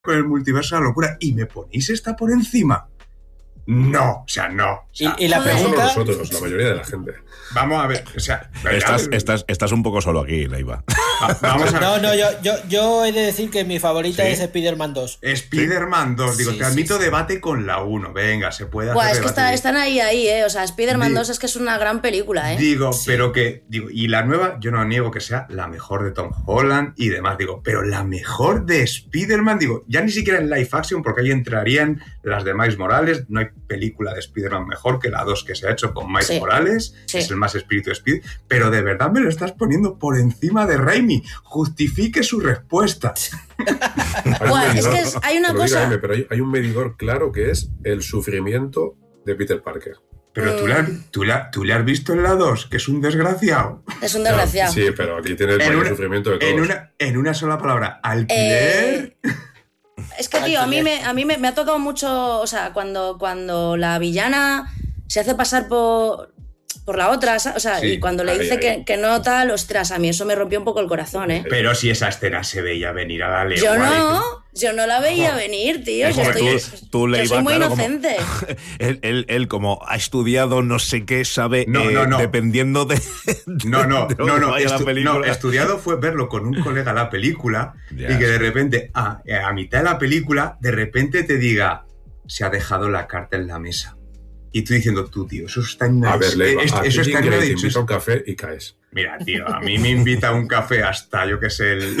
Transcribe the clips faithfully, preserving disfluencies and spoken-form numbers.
con el multiverso de la locura y me ponéis esta por encima. No, o sea, no. O sea, y, y la pregunta... nosotros, la mayoría de la gente. Vamos a ver, o sea... Estás, estás, estás un poco solo aquí, Leiva. Vamos a ver. No, no, yo, yo, yo he de decir que mi favorita ¿Sí? es Spider-Man dos. Spider-Man dos, digo, sí, te admito sí, sí. debate con la uno, venga, se puede Buah, hacer es que debate. está, están ahí, ahí, eh, o sea, Spider-Man Digo, dos es que es una gran película, eh. Digo, sí. pero que, digo, y la nueva, yo no niego que sea la mejor de Tom Holland y demás, digo, pero la mejor de Spider-Man, digo, ya ni siquiera en live action, porque ahí entrarían las de Miles Morales, no hay película de Spider-Man mejor que la dos que se ha hecho con Miles sí. Morales, sí. es el más espíritu de Spider, pero de verdad me lo estás poniendo por encima de Raimi, justifique su respuesta. Bueno, es que es, hay una cosa... Dígame, pero hay, hay un medidor claro que es el sufrimiento de Peter Parker. Pero tú le, has, tú, le, tú le has visto en la dos, que es un desgraciado. Es un desgraciado. Sí, pero aquí tiene el mayor sufrimiento de todos. En una, en una sola palabra, alquiler... Eh... Es que, tío, a mí, me, a mí me, me ha tocado mucho, o sea, cuando, cuando la villana se hace pasar por, por la otra, o sea, sí, y cuando le dice que, que no tal, ostras, a mí eso me rompió un poco el corazón, ¿eh? Pero si esa escena se veía venir a la legua. Yo no, yo no la veía venir, tío. Yo, estoy, tú, tú le yo soy muy claro, inocente. Como, él, él, él, como ha estudiado no sé qué, sabe, no, eh, no, no. dependiendo de... No, no, de no, no, estu estu no, estudiado fue verlo con un colega la película ya, y que de repente, a, a mitad de la película, de repente te diga, se ha dejado la carta en la mesa. Y tú diciendo, tú, tío, eso está en A ver, Leiva, es, a eso está en te invita a un café y caes. Mira, tío, a mí me invita a un café hasta, yo que sé, el,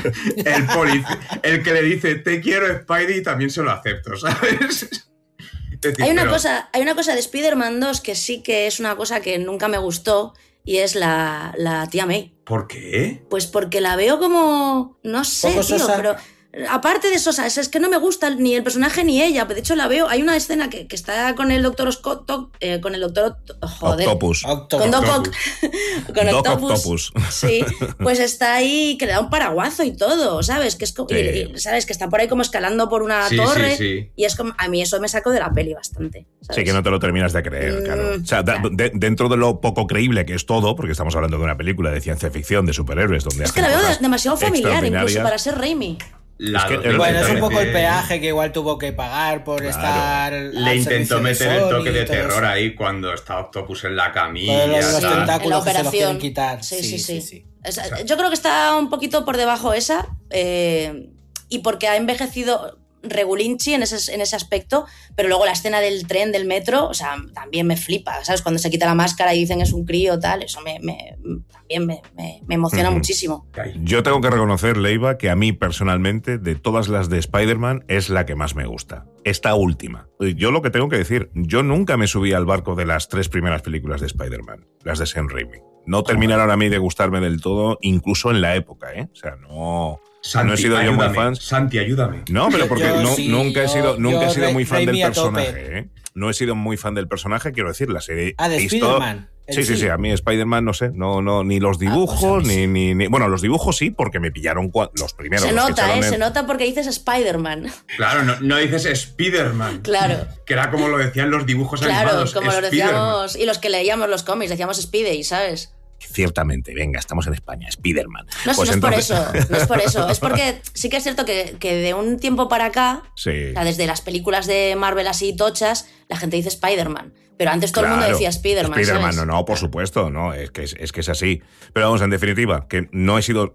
el, el que le dice, te quiero, Spidey, y también se lo acepto, ¿sabes? Decir, hay, una pero... cosa, hay una cosa de Spider-Man dos que sí que es una cosa que nunca me gustó, y es la, la tía May. ¿Por qué? Pues porque la veo como... No sé, tío, sosa. pero... Aparte de sosa, es, es que no me gusta ni el personaje ni ella. De hecho, la veo... Hay una escena que, que está con el doctor Scott... Eh, con el doctor... Joder. Octopus. Octopus. Con Doc Octopus. Con Doc Octopus. Octopus. Sí. Pues está ahí que le da un paraguazo y todo, ¿sabes? Que es como, sí. y, y, ¿sabes? Que está por ahí como escalando por una sí, torre. Sí, sí. Y es como... A mí eso me sacó de la peli bastante, ¿sabes? Sí, que no te lo terminas de creer, mm, claro. O sea, claro. De, dentro de lo poco creíble que es todo, porque estamos hablando de una película de ciencia ficción, de superhéroes, donde es que la veo demasiado familiar, incluso para ser Raimi. Es que, bueno, es un poco el peaje que igual tuvo que pagar por claro. estar. Le intentó meter el toque de terror eso. Ahí cuando está Octopus en la camilla. Los, los tentáculos en la operación. Que se los quitar. Sí, sí, sí. sí. sí. O sea, yo creo que está un poquito por debajo esa. Eh, y porque ha envejecido regulinchi en ese, en ese aspecto, pero luego la escena del tren, del metro, o sea, también me flipa, ¿sabes? Cuando se quita la máscara y dicen es un crío, tal, eso me, me, también me, me, me emociona uh-huh. muchísimo. Yo tengo que reconocer, Leiva, que a mí personalmente, de todas las de Spider-Man, es la que más me gusta. Esta última. Yo lo que tengo que decir, yo nunca me subí al barco de las tres primeras películas de Spider-Man, las de Sam Raimi. No terminaron a mí de gustarme del todo, incluso en la época, ¿eh? O sea, no... Santi, no he sido ayúdame, yo muy fan. Santi, ayúdame. No, pero porque yo, no, sí, nunca he sido, yo, nunca yo he sido muy fan del personaje. ¿eh? No he sido muy fan del personaje, quiero decir, la serie. Ah, de Spider-Man. Sí, sí, sí, a mí Spider-Man, no sé, no, no, ni los dibujos, ah, pues ni, ni, ni. Bueno, los dibujos sí, porque me pillaron los primeros. Se nota, ¿eh? En... Se nota porque dices Spider-Man. Claro, no, no dices Spider-Man. Claro. Que era como lo decían los dibujos claro, animados. Claro, como lo decíamos. Y los que leíamos los cómics, decíamos Spidey, ¿sabes? Ciertamente, venga, estamos en España, Spider-Man. No, pues no entonces... es por eso, no es por eso. Es porque sí que es cierto que, que de un tiempo para acá, sí. o sea, desde las películas de Marvel así tochas, la gente dice Spider-Man. Pero antes todo claro, el mundo decía Spider-Man. Spider-Man, ¿sabes? no, no, por supuesto, no, es que es, es que es así. Pero vamos, en definitiva, que no he sido,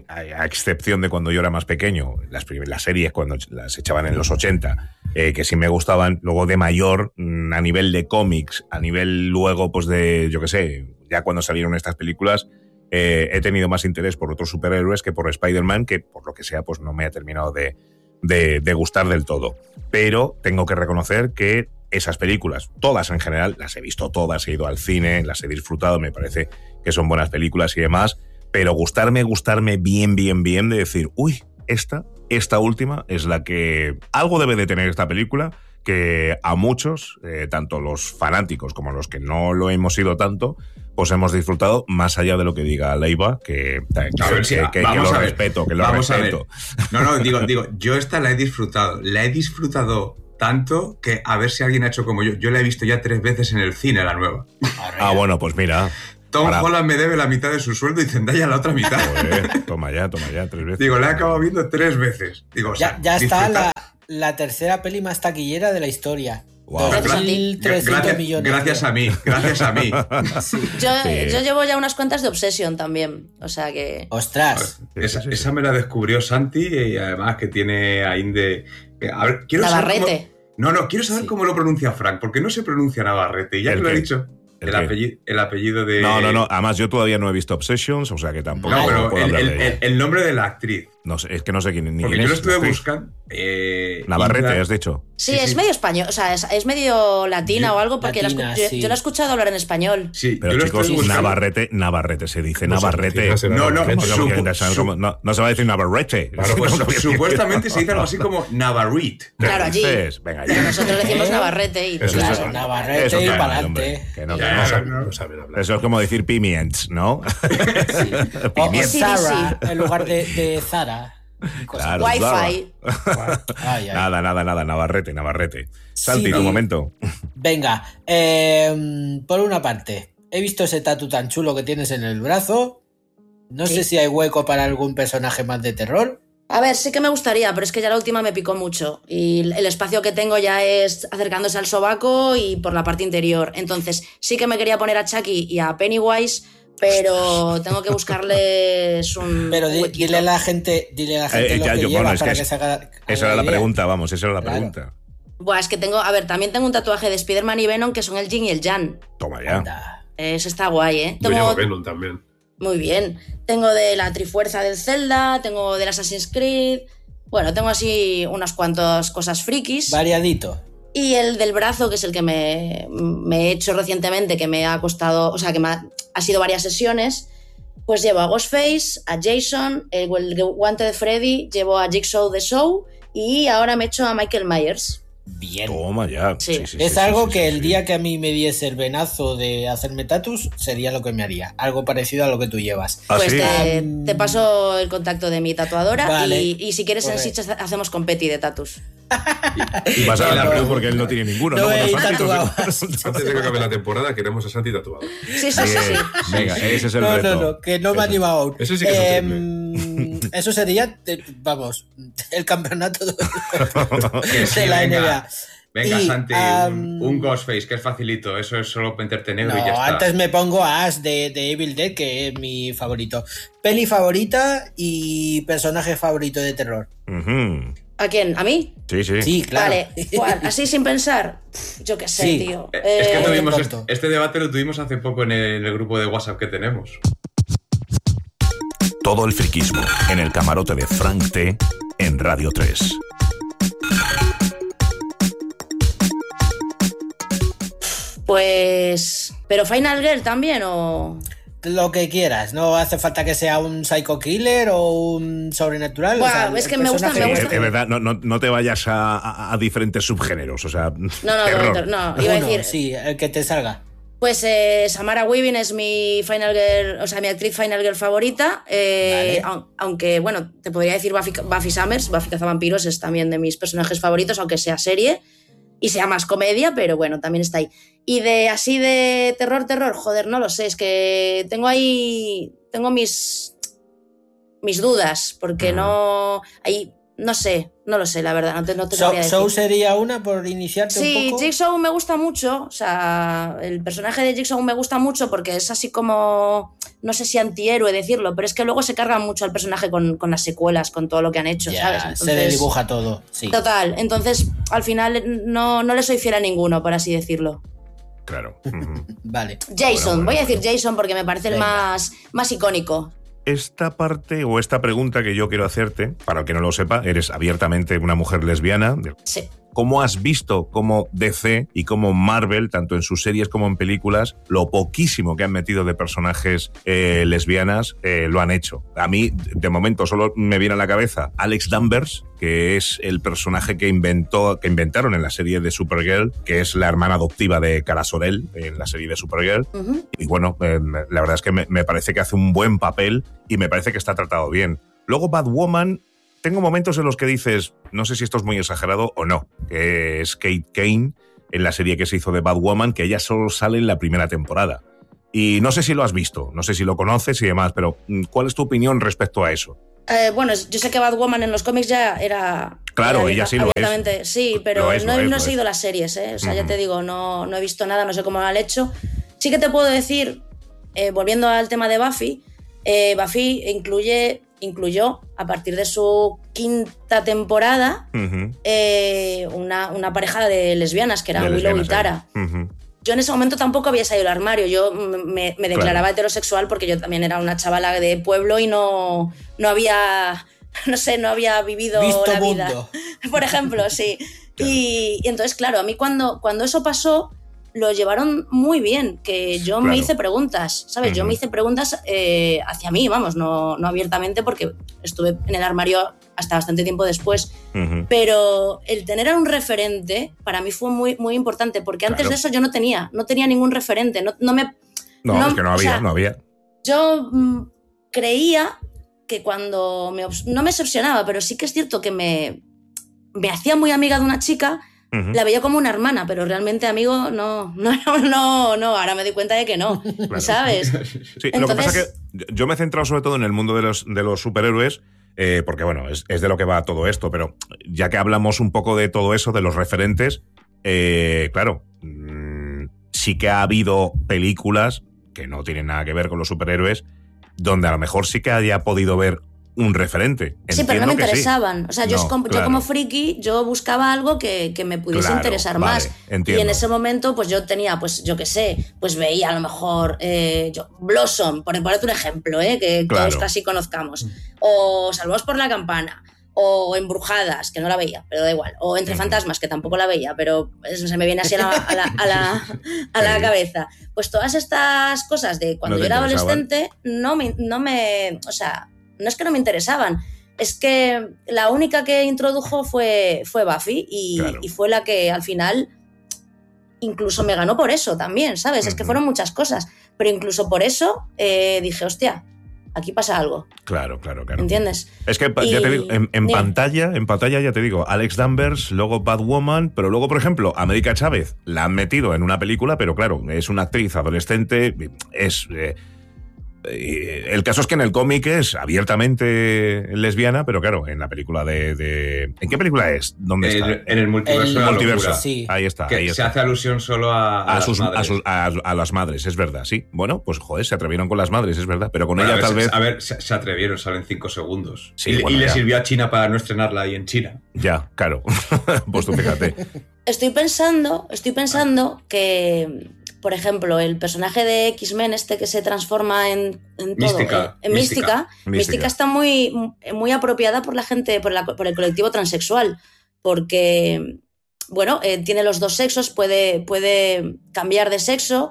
a excepción de cuando yo era más pequeño, las, las series cuando las echaban en los ochenta, eh, que sí me gustaban, luego de mayor, a nivel de cómics, a nivel luego, pues de, yo qué sé, ya cuando salieron estas películas, eh, he tenido más interés por otros superhéroes que por Spider-Man, que por lo que sea, pues no me ha terminado de, de, de gustar del todo. Pero tengo que reconocer que esas películas, todas en general, las he visto todas, he ido al cine, las he disfrutado, me parece que son buenas películas y demás, pero gustarme, gustarme bien, bien, bien, de decir, uy, esta, esta última es la que algo debe de tener esta película, que a muchos, eh, tanto los fanáticos como los que no lo hemos sido tanto, pues hemos disfrutado más allá de lo que diga Leiva, que, que, a ver, sí, que, que, que lo respeto, que lo vamos respeto. No, no, digo, digo, yo esta la he disfrutado, la he disfrutado tanto que a ver si alguien ha hecho como yo. Yo la he visto ya tres veces en el cine, la nueva. Ah, bueno, pues mira. Tom Para... Holland me debe la mitad de su sueldo y Zendaya la otra mitad. Joder, toma ya, toma ya, tres veces. Digo, la he acabado viendo tres veces. Digo, o sea, ya ya está disfrutar. la, la tercera peli más taquillera de la historia. Wow. dos mil trescientos Gracias, millones. gracias a mí, gracias a mí. Sí. Yo, Sí. yo llevo ya unas cuantas de Obsession también. O sea que. Ostras. Esa, Sí, sí, sí. esa me la descubrió Santi y además que tiene ahí de... A ver, quiero saber Navarrete. cómo- No, no, quiero saber Sí. cómo lo pronuncia Frank, porque no se pronuncia Navarrete. Y ya ¿El que lo he qué? dicho, ¿El el, qué? apellido, el apellido de... No, no, no. Además, yo todavía no he visto Obsessions, o sea que tampoco No, pero puedo el, hablar el- de ella. el- el nombre de la actriz. No sé, es que no sé quién ni Porque quién yo lo es. estuve la actriz. buscando. eh, Navarrete, Indra- has dicho. Sí, Sí, es sí. medio español, o sea, es, es medio latina Yo- o algo, porque la Latina, escu- yo, sí. yo la he escuchado hablar en español. Sí, Pero yo lo chicos, estuve buscando. Navarrete, Navarrete, se dice No se Navarrete. dice, será No, no, Navarrete. ¿Cómo que- Supo- ¿sabes cómo? no, no se va a decir Navarrete. Claro, pues, No, no, Supuestamente se dice algo así como Navarrete. ¿qué Claro, allí. dices? Venga, Pero ya. nosotros decimos ¿Eh? Navarrete y Eso claro. es Claro, eso. Navarrete Eso y que para no, hombre, adelante. que no, que Ya, no. No saben, no. no saben hablar. Eso es como decir pimients, ¿no? O, o Sí, sí, Zara en lugar de, de Zara. y cosas. Claro, Wi-Fi. Ay, ay. Nada, nada, nada, Navarrete, Navarrete. Santi, Sí. tu momento. Venga, eh, por una parte, he visto ese tatu tan chulo que tienes en el brazo. No Sí. sé si hay hueco para algún personaje más de terror. A ver, sí que me gustaría, pero es que ya la última me picó mucho. Y el espacio que tengo ya es acercándose al sobaco y por la parte interior. Entonces, sí que me quería poner a Chucky y a Pennywise, pero tengo que buscarles un. Pero di- huequito. dile a la gente, dile a la gente Eh, lo ya, que yo- lleva bueno, es para que que, es- se haga. Esa era la idea. pregunta, vamos, esa era la Claro. pregunta. Buah, es que tengo. A ver, también tengo un tatuaje de Spider-Man y Venom que son el Yin y el Yang. Toma ya. Anda. Eso está guay, ¿eh? Yo Tengo- llevo Venom también. Muy bien. Tengo de la Trifuerza del Zelda, tengo del Assassin's Creed. Bueno, tengo así unas cuantas cosas frikis. Variadito. Y el del brazo, que es el que me, me he hecho recientemente, que me ha costado, o sea, que me ha, ha sido varias sesiones, pues llevo a Ghostface, a Jason, el, el guante de Freddy, llevo a Jigsaw de Show y ahora me he hecho a Michael Myers. Bien. Toma ya. Sí. Sí, sí, es sí, algo sí, que sí, el sí. día que a mí me diese el venazo de hacerme tatus sería lo que me haría. Algo parecido a lo que tú llevas. ¿Ah, Pues sí? te, Mm. te paso el contacto de mi tatuadora Vale. y, y si quieres en Correcto. Sitges hacemos con Petty de tatus. Y vas a No, hablar no. porque él no tiene ninguno. No ¿no? he Bueno, Santi, tatuado. Antes de que acabe la temporada, queremos a Santi tatuado. Sí, sí, sí, sí. Bien. Venga, ese es el No, reto. no, no, que no me ha Eso- animado aún. eso sí que es un Em, Eso sería, te- vamos, el campeonato de, Que sí, de la venga. N B A. Venga, Y, Santi, am, un, un Ghostface, que es facilito. Eso es solo meterte negro No, y ya está. antes me pongo a Ash de, de Evil Dead, que es mi favorito. Peli favorita y personaje favorito de terror. Ujú. ¿A quién? ¿A mí? Sí, sí. Sí, claro. Vale, ¿cuál? Así sin pensar. Pff, yo qué sé, Sí. tío. Eh, Es que Eh, tuvimos pronto. este, este debate lo tuvimos hace poco en el, en el grupo de WhatsApp que tenemos. Todo el friquismo en el camarote de Frank T en Radio tres. Pues. ¿Pero Final Girl también o.? Lo que quieras, no hace falta que sea un psycho killer o un sobrenatural. Buah, o sea, es el que me gusta- personaje- me Es, gusta. es verdad, no, no, no te vayas a, a- a diferentes subgéneros, o sea, No, no, terror. no, no, iba a Uno, decir. sí, el que te salga. Pues eh, Samara Weaving es mi Final Girl, o sea, mi actriz Final Girl favorita. eh, Vale. au- Aunque, bueno, te podría decir Buffy, Buffy Summers, Buffy Cazavampiros es también de mis personajes favoritos, aunque sea serie y sea más comedia, pero bueno, también está ahí. Y de así de terror, terror, joder, no lo sé, es que tengo ahí, tengo mis, mis dudas, porque Mm. no, ahí, no sé, no lo sé, la verdad, no te, no te So- sabría decir. Show sería una por iniciarte un Sí, poco. Jigsaw me gusta mucho, o sea, el personaje de Jigsaw me gusta mucho porque es así como, no sé si antihéroe decirlo, pero es que luego se cargan mucho al personaje con, con las secuelas, con todo lo que han hecho, Ya, ¿sabes? se Entonces- le dibuja todo. Sí. Total, entonces al final no, no le soy fiel a ninguno, por así decirlo. Claro. Ujú. Vale. Jason, bueno, voy a decir bueno. Jason porque me parece el Venga. más, más icónico. Esta parte o esta pregunta que yo quiero hacerte, para el que no lo sepa, eres abiertamente una mujer lesbiana. Sí. ¿Cómo has visto cómo D C y cómo Marvel, tanto en sus series como en películas, lo poquísimo que han metido de personajes eh, lesbianas, eh, lo han hecho? A mí, de momento, solo me viene a la cabeza Alex Danvers, que es el personaje que inventó, que inventaron en la serie de Supergirl, que es la hermana adoptiva de Kara Zor-El en la serie de Supergirl. Ujú. Y bueno, eh, la verdad es que me, me parece que hace un buen papel y me parece que está tratado bien. Luego Batwoman, tengo momentos en los que dices, no sé si esto es muy exagerado o no, que es Kate Kane en la serie que se hizo de Batwoman, que ella solo sale en la primera temporada. Y no sé si lo has visto, no sé si lo conoces y demás, pero ¿cuál es tu opinión respecto a eso? Eh, bueno, yo sé que Batwoman en los cómics ya era... Claro, era ella sí lo es. Sí, pero lo es, no, lo es, no he lo seguido es. las series, ¿eh? O sea, Uh-huh. ya te digo, no, no he visto nada, no sé cómo lo han hecho. Sí que te puedo decir, eh, volviendo al tema de Buffy, eh, Buffy incluye, incluyó, a partir de su quinta temporada, Uh-huh. eh, una, una pareja de lesbianas, que eran De Willow lesbianas, y Tara. ¿eh? Uh-huh. Yo en ese momento tampoco había salido del armario, yo me, me declaraba Claro. heterosexual porque yo también era una chavala de pueblo y no, no había, no sé, no había vivido Visto la vida. mundo. Por ejemplo, sí. Claro. Y, y entonces, claro, a mí cuando, cuando eso pasó, lo llevaron muy bien, que yo me Claro. hice preguntas, ¿sabes? Yo Ujú. me hice preguntas eh, hacia mí, vamos, no, no abiertamente porque estuve en el armario hasta bastante tiempo después. Uh-huh. Pero el tener a un referente para mí fue muy, muy importante, porque antes Claro. de eso yo no tenía, no tenía ningún referente, no, no me... No, No, es que no o había, sea, no había. Yo mm, creía que cuando me... obs- no me obsesionaba, pero sí que es cierto que me, me hacía muy amiga de una chica, Uh-huh. la veía como una hermana, pero realmente amigo no, no, no, no, ahora me doy cuenta de que no, Claro. ¿sabes? Sí, lo que pasa es Entonces- que yo me he centrado sobre todo en el mundo de los, de los superhéroes, eh, porque bueno, es, es de lo que va todo esto, pero ya que hablamos un poco de todo eso, de los referentes, eh, claro, mmm, sí que ha habido películas que no tienen nada que ver con los superhéroes, donde a lo mejor sí que haya podido ver un referente. Sí, pero no me Entiendo que sí. interesaban. O sea, yo, No, es como, claro. yo como friki, yo buscaba algo que, que me pudiese Claro, interesar vale, más. entiendo. Y en ese momento, pues yo tenía, pues yo qué sé, pues veía a lo mejor eh, yo, Blossom, por ponerte un ejemplo, eh, que Claro. todos casi conozcamos. O Salvados por la Campana. O Embrujadas, que no la veía, pero da igual. O Entre Ujú. Fantasmas, que tampoco la veía, pero eso se me viene así a la, a la, a la, a la Sí. cabeza. Pues todas estas cosas de cuando No yo te era interesaban. adolescente, no me, no me. O sea, no es que no me interesaban. Es que la única que introdujo fue, fue Buffy y, Claro. y fue la que al final incluso me ganó por eso también, ¿sabes? Es que Ujú. fueron muchas cosas, pero incluso por eso eh, dije, hostia, aquí pasa algo, Claro, claro, claro. ¿entiendes? Es que ya Y- te digo, en, en Dime. pantalla, en pantalla ya te digo, Alex Danvers, luego Batwoman, pero luego, por ejemplo, América Chávez la han metido en una película, pero claro, es una actriz adolescente, es eh, eh, el caso es que en el cómic es abiertamente lesbiana, pero claro, en la película de, de ¿en qué película es? ¿Dónde está? El- en el multiverso El de la multiverso. locura. Sí. Ahí está, Que ahí se está. hace alusión solo a, a A, las sus, a, madres. sus- a, a las madres, es verdad, sí. Bueno, pues joder, se atrevieron con las madres, es verdad, pero con Bueno, a ella ver, tal se- vez... A ver, se, se atrevieron, salen cinco segundos. Sí, y, le- bueno, y le ya. sirvió a China para no estrenarla ahí en China. Ya, claro. Pues tú fíjate. Estoy pensando, estoy pensando que, por ejemplo, el personaje de X-Men, este que se transforma en, en todo, Mística, eh, en Mística. mística, Mística. Mística está muy, muy apropiada por la gente, por, la- por el colectivo transexual, porque, bueno, eh, tiene los dos sexos, puede, puede cambiar de sexo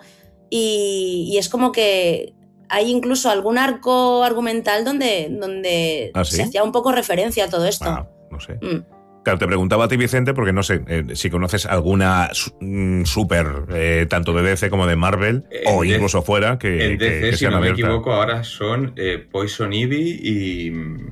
y, y es como que hay incluso algún arco argumental donde, donde ¿Ah, sí? se hacía un poco referencia a todo esto. Ah, no sé. Mm. Claro, te preguntaba a ti, Vicente, porque no sé eh, si conoces alguna su- mm, super, eh, tanto de D C como de Marvel, En o D C incluso fuera, que, En que- D C, que si sean no me abiertas. equivoco, ahora son eh, Poison Ivy y, y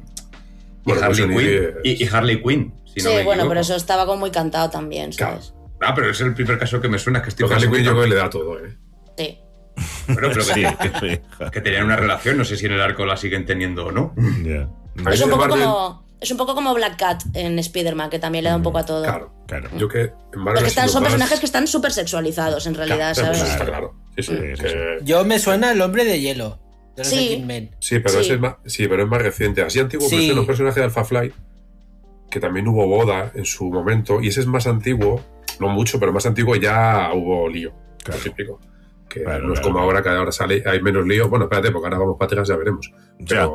Bueno, Harley Poison Quinn. Ivy es- Y, y Harley Quinn, si Sí, no me bueno, equivoco. pero eso estaba como muy cantado también, Claro. ¿sabes? Ah, pero es el primer caso que me suena que estoy Pero Harley pensando Quinn yo que- creo que le da todo, ¿eh? Sí. Bueno, pero que, Sí, sí. que tenían una relación, no sé si en el arco la siguen teniendo o no. Ya. A Es mí un, de poco Marvel- como, es un poco como Black Cat en Spider-Man, que también le da un poco a todo. Claro. Claro. Yo que en Marvel Porque ha están, sido son más- personajes que están súper sexualizados, en realidad, Claro, ¿sabes? pues está Claro. claro. Sí, sí, Sí, sí, que- Yo me suena el hombre de hielo. De los Sí. X-Men. Sí, pero Sí. ese es más, sí, pero es más reciente. Así antiguo Sí. me suena un personaje de Alpha Flight, que también hubo boda en su momento, y ese es más antiguo, no mucho, pero más antiguo y ya hubo lío. Claro. Lo típico. Que Claro, no es claro, como claro. ahora, que ahora sale, hay menos lío. Bueno, espérate, porque ahora vamos para atrás, ya veremos. Pero,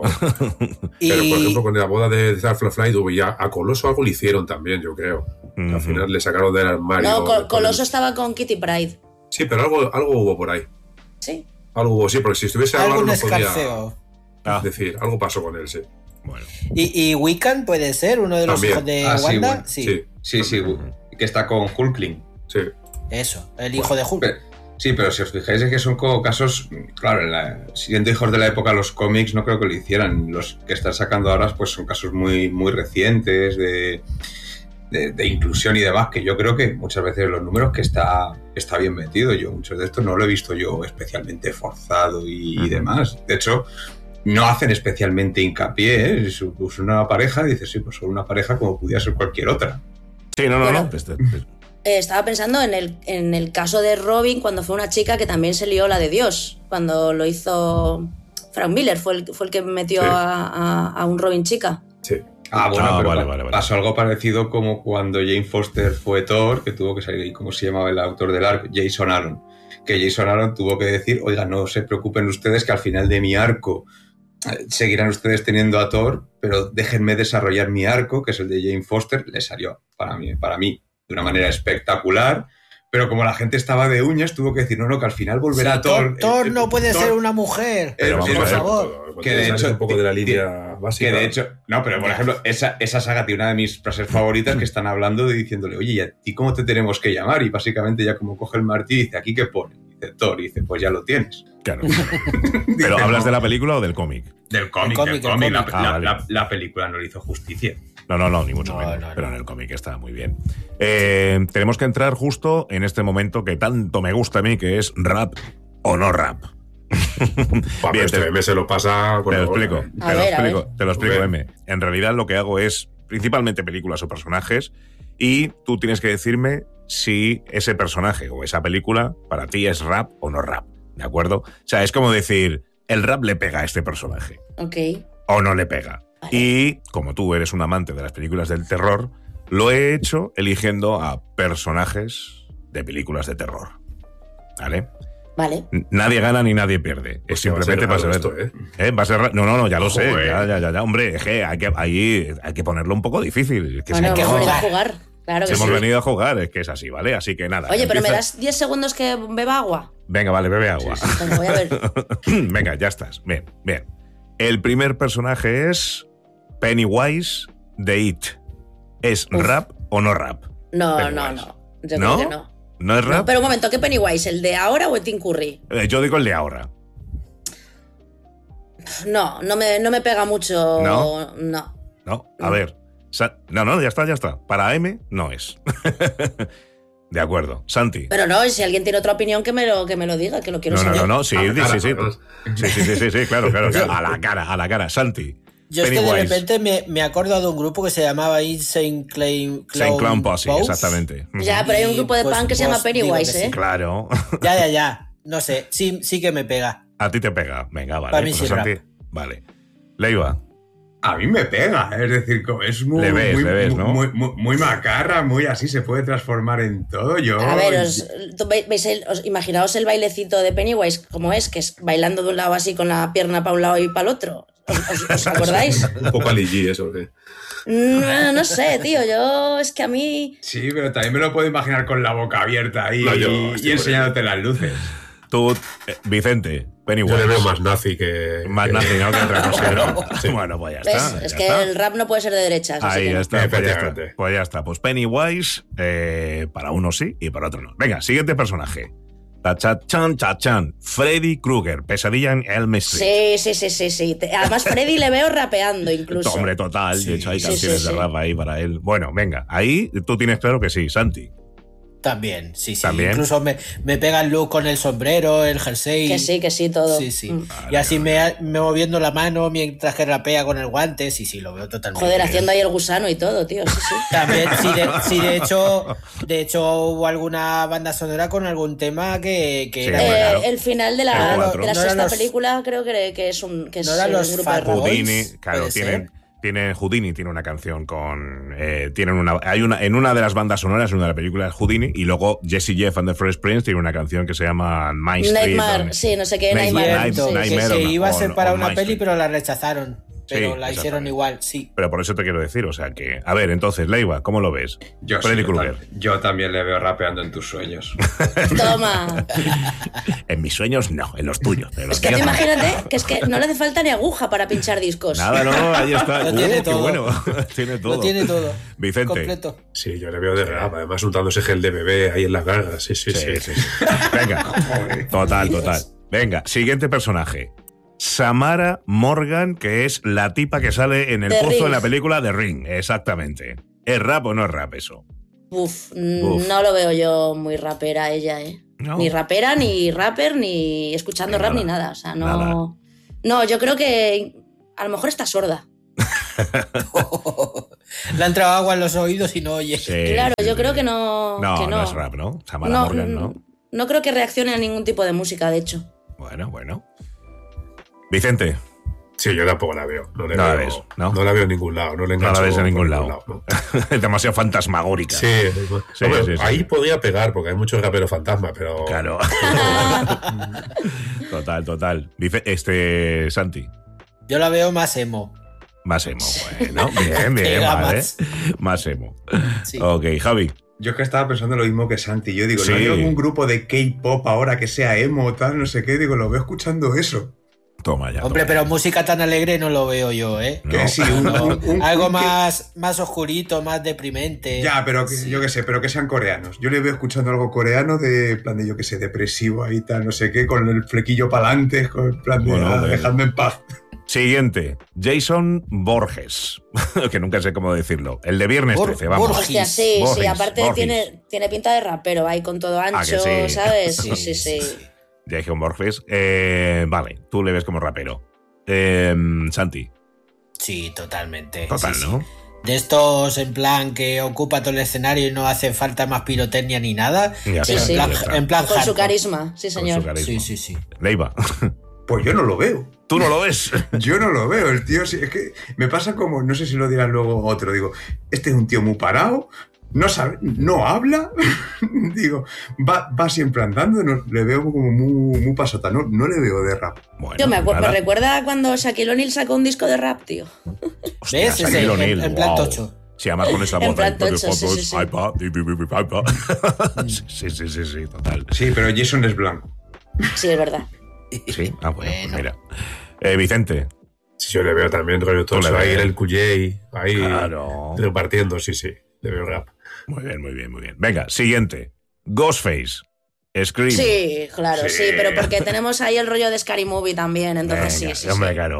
Y pero, por ejemplo, con la boda de Alpha Flight hubo ya a Coloso algo le hicieron también, yo creo. Ujú. Al final le sacaron del armario. No, Col- con Coloso el- estaba con Kitty Pryde. Sí, pero algo, algo hubo por ahí. Sí. Algo hubo, sí, porque si estuviese algo algún no podía escarceo. Ah, decir. Algo pasó con él, sí. bueno. Y, y Wiccan puede ser uno de los También. hijos de Ah, sí, Wanda. bueno, Sí, Sí, Sí, sí, que está con Hulkling. sí. eso, el hijo de Hulk. Pero- sí, pero si os fijáis es que son como casos, claro, en la, siendo hijos de la época los cómics no creo que lo hicieran. Los que están sacando ahora pues son casos muy, muy recientes de... de, de inclusión y demás, que yo creo que muchas veces los números que está, está bien metido. Yo muchos de estos no lo he visto yo especialmente forzado y, y demás. De hecho, no hacen especialmente hincapié, ¿eh? Es una pareja, dices, sí, pues son una pareja como pudiera ser cualquier otra. Sí, no, no, Bueno, no. Pues, pues, eh, estaba pensando en el, en el caso de Robin, cuando fue una chica que también se lió la de Dios, cuando lo hizo Frank Miller, fue el, fue el que metió Sí. a, a, a un Robin chica. Sí. Ah, bueno, Ah, pero vale, pa- vale, vale. pasó algo parecido como cuando Jane Foster fue Thor, que tuvo que salir, ¿cómo se llamaba el autor del arco? Jason Aaron. Que Jason Aaron tuvo que decir, oiga, no se preocupen ustedes que al final de mi arco eh, seguirán ustedes teniendo a Thor, pero déjenme desarrollar mi arco, que es el de Jane Foster. Le salió, para mí, para mí de una manera espectacular, pero como la gente estaba de uñas, tuvo que decir, no, no, que al final volverá Sí, Thor. Thor, Thor eh, no puede Thor- ser una mujer. Pero vamos por a ver, favor. cuando que de sales hecho- un poco de la que- línea básica. Que de hecho, no, pero por ejemplo, esa, esa saga tiene una de mis frases favoritas que están hablando y diciéndole, oye, ¿y a ti cómo te tenemos que llamar? Y básicamente ya como coge el martillo y dice, ¿aquí qué pone? Dice Thor, y dice, pues ya lo tienes. claro. Pero, ¿hablas de la película o del cómic? Del cómic, cómic, del el cómic. La, cómic. Ah, la- vale. la- la película no le hizo justicia. No, no, no, ni mucho No, menos. no, no. Pero en el cómic está muy bien. Eh, tenemos que entrar justo en este momento que tanto me gusta a mí, que es rap o no rap. Buah, Bien, pero este te- M se lo pasa con Te lo la bola, explico, ¿eh? A te lo ver, a explico, te lo explico, A ver. M. En realidad lo que hago es principalmente películas o personajes y tú tienes que decirme si ese personaje o esa película para ti es rap o no rap, ¿de acuerdo? O sea, es como decir, el rap le pega a este personaje Ok. o no le pega. Vale. Y como tú eres un amante de las películas del terror, lo he hecho eligiendo a personajes de películas de terror. ¿Vale? Vale. N- Nadie gana ni nadie pierde. Es Hostia, va a ser simplemente para raro saber. esto, ¿eh? ¿Eh? Va a ser ra- No, no, no, ya lo sé. Joder. Ya, ya, ya, ya. Hombre, es que hay que, ahí hay que ponerlo un poco difícil. Es que Bueno, si que hemos no, venido a jugar. jugar. Claro que hemos sí. venido a jugar, es que es así, ¿vale? Así que nada. Oye, pero ¿me empieza- das diez segundos que beba agua? Venga, vale, bebe agua. Venga, voy a ver. Venga, ya estás. Bien, bien. El primer personaje es Pennywise de It. ¿Es Uf. rap o no rap? No, Pennywise. no, no. Yo ¿No? creo que no. ¿No es No, rap? pero un momento, ¿qué Pennywise? ¿El de ahora o el Tim Curry? Eh, yo digo el de ahora. No, no me, no me pega mucho. ¿No? No. No, a No. ver. Sa- No, no, ya está, ya está. Para M no es. De acuerdo. Santi. Pero no, si alguien tiene otra opinión, que me lo, que me lo diga, que lo quiero No, no, saber. no, no, sí, A la sí, cara, sí, sí. además. Sí, sí, sí, sí, sí, claro, claro, claro. A la cara, a la cara. Santi. Yo es que de Pennywise. repente me, me acuerdo de un grupo que se llamaba Insane Clown, Saint Clown Posse, Pose. exactamente. Ya, pero hay un grupo de Pues punk que se llama vos digo Pennywise, que sí. ¿eh? Claro. Ya, ya, ya. No sé, sí, sí que me pega. A ti te pega. Venga, vale. Para mí pues sí a Santi. rap. Vale. Leiva. A mí me pega, es decir, como es muy, Le ves, muy, le ves, ¿no? muy, muy, muy macarra, muy así, se puede transformar en todo. Yo, A ver, os, tú ve- veis el- os- imaginaos el bailecito de Pennywise, como es, que es bailando de un lado así con la pierna para un lado y para el otro. ¿Os, os- os acordáis? Un poco Ali G eso, ¿eh? No, no sé, tío, yo es que a mí... Sí, pero también me lo puedo imaginar con la boca abierta ahí No, yo y, estoy y enseñándote las luces. Tú, eh, Vicente. Pennywise. Yo le veo más nazi que. Más que- nazi, ¿no? Que otra cosa, ¿no? Sí. Bueno, pues ya ¿Ves? está. es ya que está. el rap no puede ser de derechas. así Ahí que no. está, pues ya está. Efectivamente. Pues ya está. Pues Pennywise, eh, para uno sí y para otro no. Venga, siguiente personaje. Tachachan, chachan. Freddy Krueger, Pesadilla en Elm Street. Sí, sí, sí, sí, sí. Te- Además, Freddy le veo rapeando incluso. Hombre, total. De hecho, hay Sí, canciones sí, de sí. rap ahí para él. Bueno, venga, ahí tú tienes claro que sí, Santi. También, sí, sí. También. Incluso me, me pega el look con el sombrero, el jersey. Que sí, que sí, todo. Sí, sí. Mm. Y así me, me moviendo la mano mientras que rapea con el guante. Sí, sí, lo veo totalmente. Joder, haciendo ahí el gusano y todo, tío. Sí, sí. También, sí, de, sí, de hecho, de hecho hubo alguna banda sonora con algún tema que, que Sí, era. hombre, Eh, claro. el final de El la, cuatro. de la No eran sexta los- película creo que, que es un, que es ¿No eran eh, los un grupo de Fat rap. Boys? Houdini, claro, puede tienen, ser. tienen Houdini tiene una canción con eh, tienen una hay una en una de las bandas sonoras, una de las películas Houdini, y luego Jesse Jeff and the Fresh Prince tiene una canción que se llama My Street. Nightmare, on- sí, no sé qué, Nightmare, Nightmare. Cierto, sí, que, Nightmare que on- iba a ser on- para on una My peli, Street. pero la rechazaron. Pero Sí, la hicieron exactamente. igual, sí. Pero por eso te quiero decir, o sea que a ver, entonces Leiva, ¿cómo lo ves? Yo, sí, Freddy yo, Krueger. tam- yo también le veo rapeando en tus sueños. Toma. En mis sueños no, en los tuyos. en los Es que tú míos no. imagínate que es que no le hace falta ni aguja para pinchar discos. Nada, no, ahí está. Lo Uh, tiene qué todo. bueno. Tiene todo. Lo tiene todo. Vicente. Completo. Sí, yo le veo de rap. Además, untándose gel de bebé ahí en las garras. Sí, sí, sí. Sí, sí, sí. Venga. Total, total. Venga, siguiente personaje. Samara Morgan, que es la tipa que sale en el The pozo Ring. en la película The Ring, exactamente. ¿Es rap o no es rap eso? Uf, Uf. no lo veo yo muy rapera ella, ¿eh? No. Ni rapera, ni rapper, ni escuchando Ni rap, nada. ni nada. O sea, no. Nada. No, yo creo que a lo mejor está sorda. Le ha entrado agua en los oídos y no oye. Sí, Claro, sí, yo sí. creo que no. No, que no. no. es rap, ¿no? Samara No, Morgan, ¿no? no creo que reaccione a ningún tipo de música, de hecho. Bueno, bueno. Vicente, Sí, yo tampoco la veo. No, le No la veo, ves, ¿no? la veo en ningún lado. No, le no la engancho ves en por ningún lado. ¿no? Es demasiado fantasmagórica. Sí, Sí, hombre, sí, sí. ahí podría pegar porque hay muchos raperos fantasmas, pero. Claro. Total, total. Dice este Santi. Yo la veo más emo. Más emo. Bueno, bien, bien, Pega vale. más. Más emo. Sí. Ok, Javi. Yo es que estaba pensando lo mismo que Santi. Yo digo, Sí. ¿no hay algún grupo de K-pop ahora que sea emo o tal? No sé qué. Digo, lo veo escuchando eso. Toma ya. Hombre, toma pero ya. música tan alegre no lo veo yo, ¿eh? No. Que sí, un, No, un- un- algo un- más, más oscurito, más deprimente. Ya, pero que, Sí. yo qué sé, pero que sean coreanos. Yo le veo escuchando algo coreano de plan de, yo qué sé, depresivo ahí tal, no sé qué, con el flequillo para adelante, con el plan de Bueno, ah, hombre. dejadme en paz. Siguiente. Jason Borges. Que nunca sé cómo decirlo. El de Viernes Bor- trece, vamos. Borges. Hostia, sí, Borges, sí, aparte Borges. tiene, tiene pinta de rapero ahí con todo ancho, Ah, que sí. ¿sabes? Sí, sí, sí. Jason Borges. Eh, vale, tú le ves como rapero. Eh, Santi. Sí, totalmente. Total, sí, sí. ¿no? De estos en plan que ocupa todo el escenario y no hace falta más pirotecnia ni nada. Ya Sí, pero está, sí. en plan, ya está. en plan Con su hardcore. carisma, sí, Con su señor. carisma. Sí, sí, sí. Leiva. Pues yo no lo veo. ¿Tú no lo ves? Yo no lo veo. El tío, sí, es que me pasa como, no sé si lo dirá luego otro, digo, este es un tío muy parado, no sabe, no habla, digo, va, va siempre andando, no, le veo como muy, muy pasota, no, no le veo de rap. Bueno, Yo me, acuerdo, me nada. recuerda cuando Shaquille O'Neal sacó un disco de rap, tío. Hostia, ¿Ves? Shaquille Ese, O'Neal, en- en plan wow. tocho. Sí, además con esa En voz. plan ahí, con el tocho, sí, fotos, sí, sí. iPad, di, di, di, di, iPad. Sí, sí, sí, sí, total. Sí, pero Jason es blanco. Sí, es verdad. Sí, ah, bueno, pues Bueno. mira. Eh, Vicente. Sí, yo le veo también rollo Tú le todo ahí ves. en el Q J, ahí Claro. repartiendo, sí, sí, le veo rap. Muy bien, muy bien, muy bien. Venga, siguiente. Ghostface. Scream. Sí, claro, Sí. sí. pero porque tenemos ahí el rollo de Scary Movie también, entonces Venga, sí, sí, hombre, sí. claro.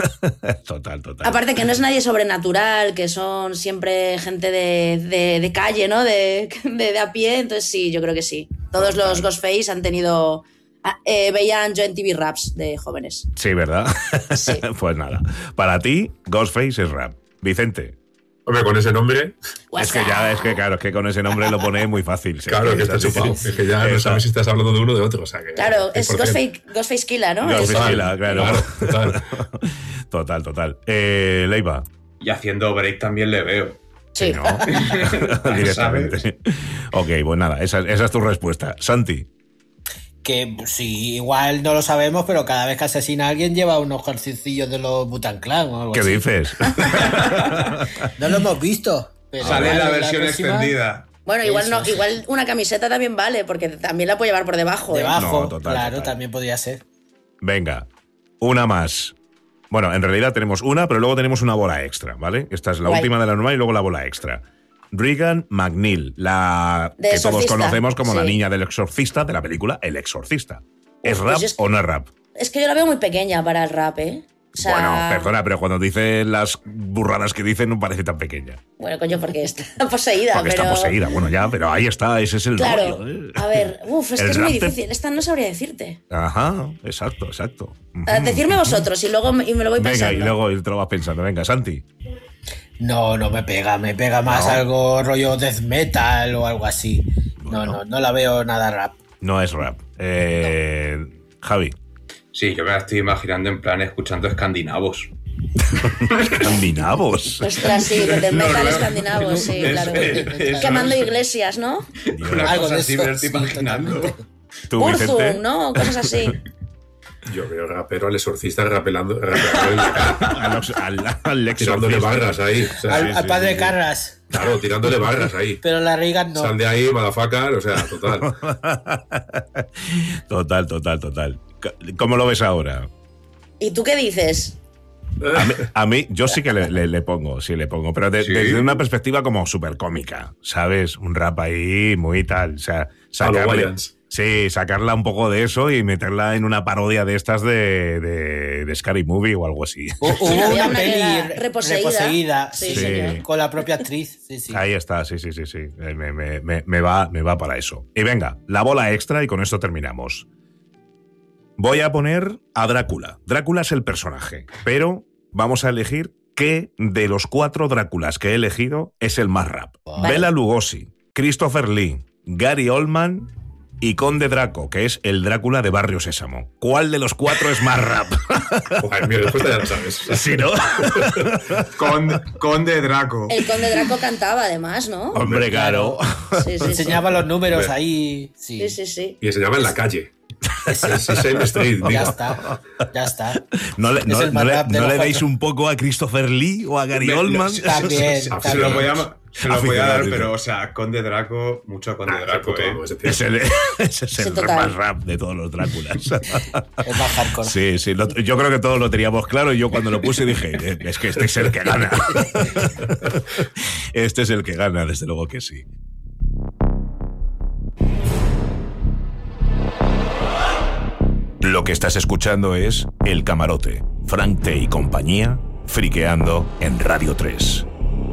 Total, total. Aparte que no es nadie sobrenatural, que son siempre gente de, de- de calle, ¿no? De, de, de a pie, entonces sí, yo creo que sí. Todos los Ghostface han tenido... ah, eh, veían Yo en T V Raps de jóvenes. Sí, ¿verdad? Sí. Pues nada. Para ti, Ghostface es rap. Vicente. Hombre, con ese nombre, Es que ya, es que claro, es que con ese nombre lo pone muy fácil. sí, claro que está sí, sí, chupado. sí. Es que ya no Está- sabes si estás hablando de uno o de otro. O sea que, Claro, es cien por ciento. Ghostface, Ghostface Killa, ¿no? Ghostface Es- Total, Killa, claro. total. Total, total. Eh, Leiva. Y haciendo break también le veo. Sí. ¿No? Directamente. Ok, pues nada, esa, esa es tu respuesta. Santi. Que pues, sí, igual no lo sabemos, pero cada vez que asesina a alguien lleva unos calzoncillos de los Butan Clan o algo ¿Qué así. dices? No lo hemos visto. Pero Sale igual la en versión próxima, extendida. Bueno, igual Eso no, sí. igual una camiseta también vale, porque también la puede llevar por debajo. ¿eh? Debajo, No, total, claro, total. también podría ser. Venga, una más. Bueno, en realidad tenemos una, pero luego tenemos una bola extra, ¿vale? Esta es la Guay. última de la normal y luego la bola extra. Regan McNeil, la De que todos Exorcista, conocemos como la sí. niña del exorcista de la película El Exorcista. ¿Es Uf, rap pues es que- o no es rap? Es que yo la veo muy pequeña para el rap, ¿eh? O sea, Bueno, perdona, pero cuando dice las burradas que dice no parece tan pequeña. Bueno, coño, porque está poseída, Porque pero... está poseída, bueno, ya, pero ahí está, ese es el Claro, rollo. ¿eh? a ver, uff, es El que es muy rap te- difícil. Esta no sabría decirte. Ajá, exacto, exacto. Ah, Decidme vosotros y luego me- y me lo voy Venga, pensando. y luego te lo vas pensando. Venga, Santi. No, no me pega, me pega más No. algo rollo death metal o algo así. No, Bueno. no, no la veo nada rap. No es rap. Eh, Javi. Sí, yo me la estoy imaginando en plan escuchando escandinavos. Escandinavos. Ostras, sí, de metal Noruego. escandinavo, sí, Es- claro. es- es- Quemando iglesias, ¿no? Una Algo cosa de así eso, me la estoy sí, imaginando. totalmente. ¿Tú, Vicente? Burzum, ¿no? Cosas así. Yo veo rapero al exorcista rapelando, rapelando en la cara, Al, ox- al, al tirándole exorcista. barras ahí. O sea, Al, sí, al sí, padre sí, sí. Carras, Claro, tirándole barras ahí. pero la Reagan no. Sal de ahí, motherfucker, o sea, total. Total, total, total. ¿Cómo lo ves ahora? ¿Y tú qué dices? A mí, a mí, yo sí que le, le- le pongo, sí le pongo, pero de- ¿Sí? desde una perspectiva como súper cómica, ¿sabes? Un rap ahí muy tal, o sea, A los sacarle, Wayans. Sí, sacarla un poco de eso y meterla en una parodia de estas de, de, de Scary Movie o algo así. Hubo Sí, había una una que peli era re- reposeída. reposeída, Sí, sí, señor. con la propia actriz. Sí, sí. Ahí está, sí, sí, sí, sí. Me, me, me, me va, me va para eso. Y venga, la bola extra y con esto terminamos. Voy a poner a Drácula. Drácula es el personaje, pero vamos a elegir qué de los cuatro Dráculas que he elegido es el más rap. Vale. Bela Lugosi, Christopher Lee, Gary Oldman y Conde Draco, que es el Drácula de Barrio Sésamo. ¿Cuál de los cuatro es más rap? Joder, mi respuesta ya la sabes. ¿Sí, no? Conde, Conde Draco. El Conde Draco cantaba, además, ¿no? Hombre, claro. Sí, sí, sí. Enseñaba los números Hombre. ahí. Sí, Sí, sí, sí. Y enseñaba en la calle. En Sesame Street, Ya digo. está, ya está. ¿No le, Es no, el no más le- rap de no los le dais cuatro. un poco a Christopher Lee o a Gary Me- Oldman? sí, También, Se también. lo voy a, se lo voy a Aficionado, dar, dice. pero, o sea, Conde Draco, mucho Conde Ah, Draco, puto ¿eh? amo, ese tío. Es el, ese es el Sí, total. más rap de todos los Dráculas. Es más hardcore. Sí, sí, lo- yo creo que todos lo teníamos claro y yo cuando lo puse dije, "Eh, es que este es el que gana. Este es el que gana, desde luego que sí. Lo que estás escuchando es El Camarote, Frank T y compañía, friqueando en Radio tres.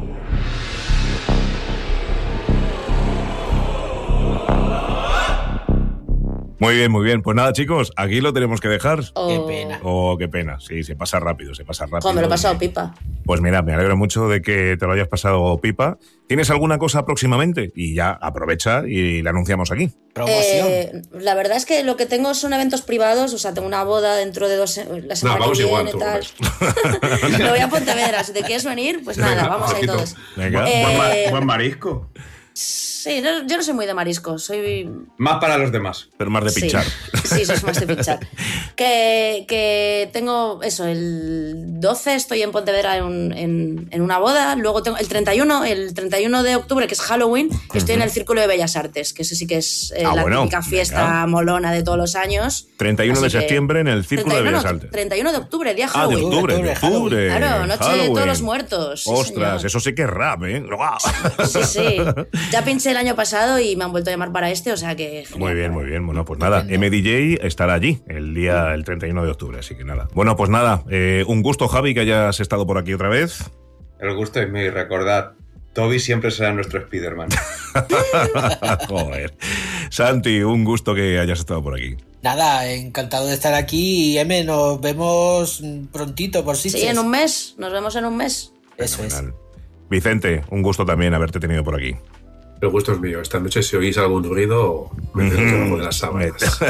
Muy bien, muy bien. Pues nada, chicos, aquí lo tenemos que dejar. Oh. Qué pena. Oh, qué pena. Sí, se pasa rápido, se pasa rápido. Jo, me lo he pasado pipa. Pues mira, me alegro mucho de que te lo hayas pasado pipa. ¿Tienes alguna cosa próximamente? Y ya aprovecha y la anunciamos aquí. Promoción. Eh, la verdad es que lo que tengo son eventos privados, o sea, tengo una boda dentro de dos se- la semana vamos que igual, viene, tú, tal. Me voy a Pontevedra, si te quieres venir, pues nada, Venga, vamos ahí ojito. todos. Venga. Eh, Buen, ma- buen marisco. Sí, no- yo no soy muy de marisco, soy Más para los demás. Pero más de Sí. pinchar. Sí, sois más de pinchar. que, que tengo eso, el doce estoy en Pontevedra en, un- en, en una boda, luego tengo el treinta y uno, el treinta y uno de octubre, que es Halloween, estoy en el Círculo de Bellas Artes, que eso sí que es eh, Ah, la bueno, típica fiesta venga. molona de todos los años. treinta y uno de Así que- septiembre en el Círculo de treinta y uno, Bellas no, Artes. treinta y uno de octubre, día Ah, de Halloween. octubre, de octubre, octubre. Claro, noche de Halloween. todos los muertos. Sí, Ostras, señor. eso sí que es rap, ¿eh? ¡Guau! Sí, sí. Ya pinché el año pasado y me han vuelto a llamar para este, o sea que... genial. Muy bien, muy bien. Bueno, pues nada, M D J estará allí el día el treinta y uno de octubre, así que nada. Bueno, pues nada, eh, un gusto, Javi, que hayas estado por aquí otra vez. El gusto es mío y recordad, Toby siempre será nuestro Spider-Man. Joder. Santi, un gusto que hayas estado por aquí. Nada, encantado de estar aquí y M, nos vemos prontito por sitios. Sí, en un mes. Nos vemos en un mes. Eso es. Fenomenal. Vicente, un gusto también haberte tenido por aquí. El gusto es mío. Esta noche, si oís algún ruido, meteros Ujú. debajo de las sábanas.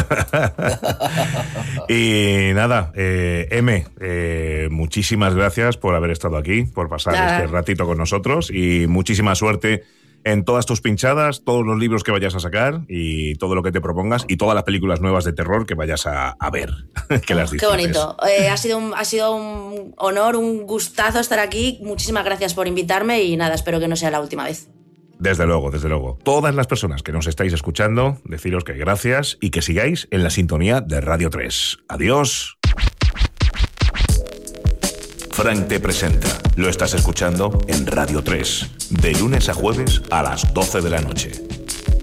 Y nada, eh, M, eh, muchísimas gracias por haber estado aquí, por pasar Nada. este ratito con nosotros y muchísima suerte en todas tus pinchadas, todos los libros que vayas a sacar y todo lo que te propongas y todas las películas nuevas de terror que vayas a, a ver. que las Qué disfrutes. bonito. Eh, ha, sido un, ha sido un honor, un gustazo estar aquí. Muchísimas gracias por invitarme y nada, espero que no sea la última vez. Desde luego, desde luego. Todas las personas que nos estáis escuchando, deciros que gracias y que sigáis en la sintonía de Radio tres. Adiós. Frank te presenta. Lo estás escuchando en Radio tres, de lunes a jueves a las doce de la noche.